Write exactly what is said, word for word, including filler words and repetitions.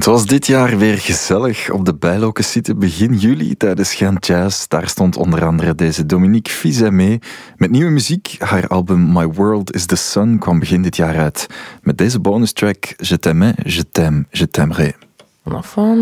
Het was dit jaar weer gezellig op de Bijloken zitten begin juli tijdens Gent Jazz. Daar stond onder andere deze Dominique Fizet mee met nieuwe muziek. Haar album My World is the Sun kwam begin dit jaar uit met deze bonustrack Je t'aimais, je t'aime, je t'aimerai. Een enfant